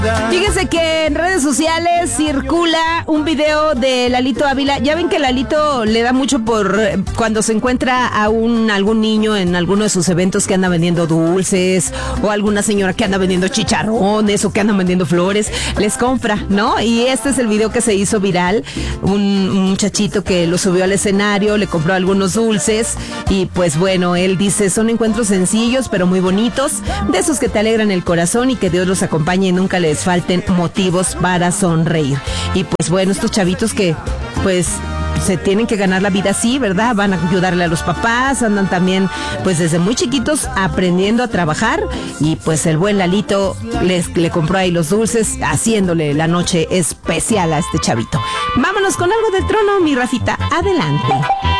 Fíjense que en redes sociales circula un video de Lalito Ávila. Ya ven que Lalito le da mucho por cuando se encuentra a algún niño en alguno de sus eventos que anda vendiendo dulces, o alguna señora que anda vendiendo chicharrones o que anda vendiendo flores, les compra, ¿no? Y este es el video que se hizo viral. Un muchachito que lo subió al escenario, le compró algunos dulces y pues bueno, él dice, son encuentros sencillos pero muy bonitos, de esos que te alegran el corazón y que Dios los acompañe y nunca les falten motivos para sonreír. Y pues bueno, estos chavitos que pues se tienen que ganar la vida así, ¿verdad? Van a ayudarle a los papás, andan también pues desde muy chiquitos aprendiendo a trabajar, y pues el buen Lalito le compró ahí los dulces, haciéndole la noche especial a este chavito. Vámonos con algo del trono, mi Rafita, adelante.